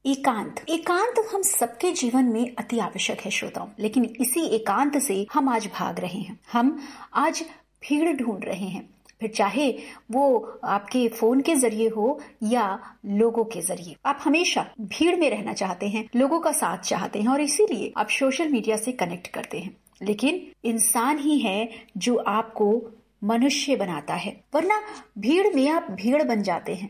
एकांत। एकांत हम सबके जीवन में अति आवश्यक है श्रोताओं, लेकिन इसी एकांत से हम आज भाग रहे हैं। हम आज भीड़ ढूंढ रहे हैं, फिर चाहे वो आपके फोन के जरिए हो या लोगों के जरिए। आप हमेशा भीड़ में रहना चाहते हैं, लोगों का साथ चाहते हैं और इसीलिए आप सोशल मीडिया से कनेक्ट करते हैं। लेकिन इंसान ही है जो आपको मनुष्य बनाता है, वरना भीड़ में आप भीड़ बन जाते हैं।